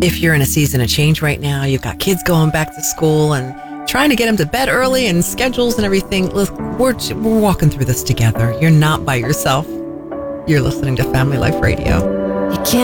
if you're in a season of change right now, you've got kids going back to school and trying to get them to bed early and schedules and everything. Look, we're walking through this together. You're not by yourself. You're listening to Family Life Radio. You can't